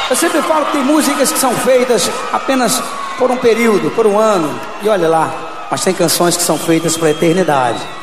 Eu sempre falo que tem músicas que são feitas apenas por um período, por um ano, e olha lá, mas tem canções que são feitas para a eternidade.